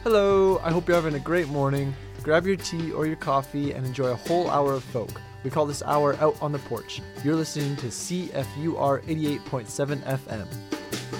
Hello, I hope you're having a great morning. Grab your tea or your coffee and enjoy a whole hour of folk. We call this hour Out on the Porch. You're listening to CFUR 88.7 FM.